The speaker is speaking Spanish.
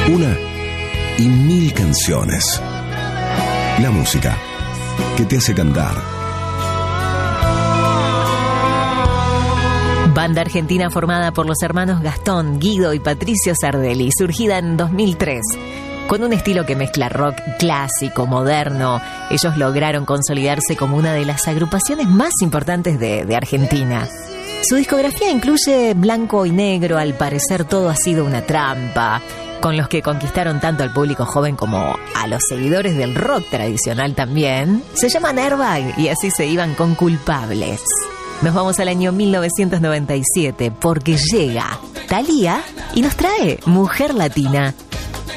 Una y mil canciones. La música que te hace cantar. Banda argentina formada por los hermanos Gastón, Guido y Patricio Sardelli, surgida en 2003. Con un estilo que mezcla rock clásico, moderno, ellos lograron consolidarse como una de las agrupaciones más importantes de Argentina. Su discografía incluye Blanco y Negro, Al parecer todo ha sido una trampa, con los que conquistaron tanto al público joven como a los seguidores del rock tradicional también. Se llaman Airbag y así se iban con Culpables. Nos vamos al año 1997 porque llega Thalía y nos trae Mujer Latina.